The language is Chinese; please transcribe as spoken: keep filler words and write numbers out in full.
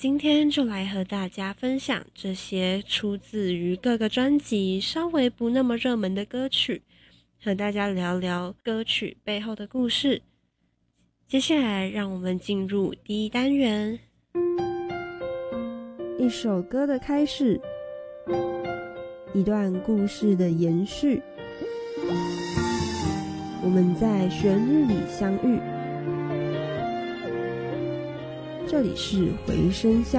今天就来和大家分享这些出自于各个专辑稍微不那么热门的歌曲，和大家聊聊歌曲背后的故事。接下来让我们进入第一单元， 一首歌的开始，一段故事的延续，我们在旋律里相遇。这里是回声巷。